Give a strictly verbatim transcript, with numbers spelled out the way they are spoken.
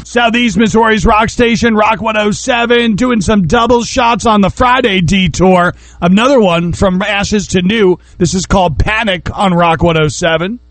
Southeast Missouri's rock station, Rock one oh seven, doing some double shots on the Friday detour. Another one from ashes to new. This is called Panic on Rock one oh seven.